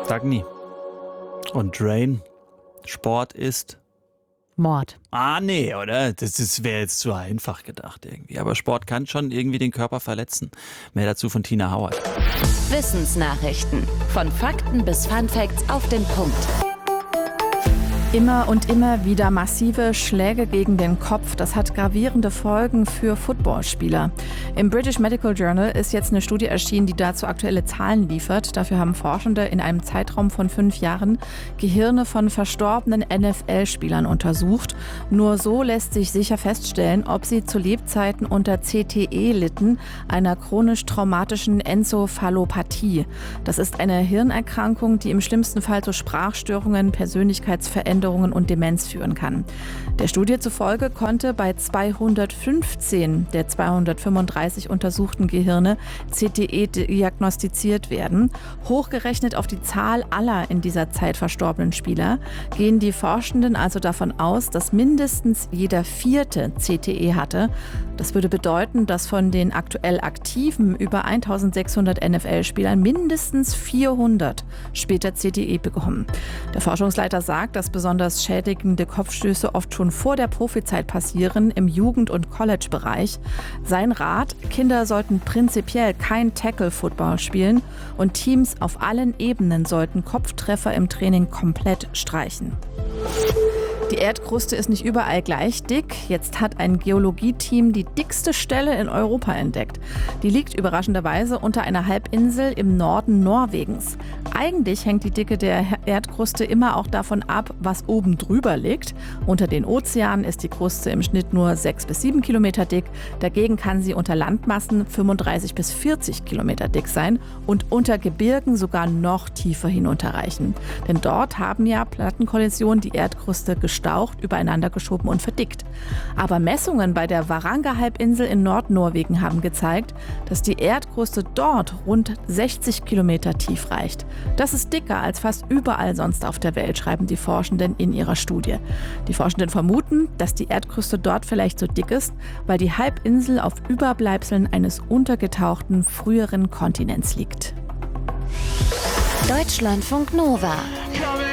Dagny. Und Drain, Sport ist... Mord. Nee, oder? Das wäre jetzt zu einfach gedacht irgendwie. Aber Sport kann schon irgendwie den Körper verletzen. Mehr dazu von Tina Hauert. Wissensnachrichten. Von Fakten bis Funfacts auf den Punkt. Immer und immer wieder massive Schläge gegen den Kopf. Das hat gravierende Folgen für Footballspieler. Im British Medical Journal ist jetzt eine Studie erschienen, die dazu aktuelle Zahlen liefert. Dafür haben Forschende in einem Zeitraum von 5 Jahren Gehirne von verstorbenen NFL-Spielern untersucht. Nur so lässt sich sicher feststellen, ob sie zu Lebzeiten unter CTE litten, einer chronisch traumatischen Enzephalopathie. Das ist eine Hirnerkrankung, die im schlimmsten Fall zu Sprachstörungen, Persönlichkeitsveränderungen und Demenz führen kann. Der Studie zufolge konnte bei 215 der 235 untersuchten Gehirne CTE diagnostiziert werden. Hochgerechnet auf die Zahl aller in dieser Zeit verstorbenen Spieler gehen die Forschenden also davon aus, dass mindestens jeder 4. CTE hatte. Das würde bedeuten, dass von den aktuell aktiven über 1600 NFL-Spielern mindestens 400 später CTE bekommen. Der Forschungsleiter sagt, dass besonders schädigende Kopfstöße oft schon vor der Profizeit passieren, im Jugend- und College-Bereich. Sein Rat: Kinder sollten prinzipiell kein Tackle-Football spielen und Teams auf allen Ebenen sollten Kopftreffer im Training komplett streichen. Die Erdkruste ist nicht überall gleich dick. Jetzt hat ein Geologieteam die dickste Stelle in Europa entdeckt. Die liegt überraschenderweise unter einer Halbinsel im Norden Norwegens. Eigentlich hängt die Dicke der Erdkruste immer auch davon ab, was oben drüber liegt. Unter den Ozeanen ist die Kruste im Schnitt nur 6 bis 7 Kilometer dick. Dagegen kann sie unter Landmassen 35 bis 40 Kilometer dick sein und unter Gebirgen sogar noch tiefer hinunterreichen. Denn dort haben ja Plattenkollisionen die Erdkruste gestaucht, übereinander geschoben und verdickt. Aber Messungen bei der Varanga-Halbinsel in Nordnorwegen haben gezeigt, dass die Erdkruste dort rund 60 Kilometer tief reicht. Das ist dicker als fast überall sonst auf der Welt, schreiben die Forschenden in ihrer Studie. Die Forschenden vermuten, dass die Erdkruste dort vielleicht so dick ist, weil die Halbinsel auf Überbleibseln eines untergetauchten früheren Kontinents liegt. Deutschlandfunk Nova.